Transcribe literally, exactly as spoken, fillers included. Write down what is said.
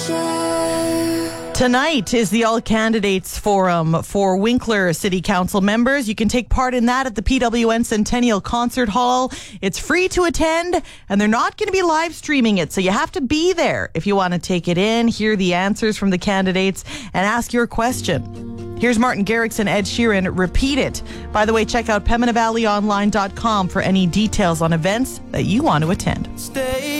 Tonight is the All Candidates Forum for Winkler City Council members. You can take part in that at the P W N Centennial Concert Hall. It's free to attend, and they're not going to be live streaming it, so you have to be there if you want to take it in, hear the answers from the candidates, and ask your question. Here's Martin Garrix and Ed Sheeran. Repeat it. By the way, check out Pembina Valley Online dot com for any details on events that you want to attend. Stay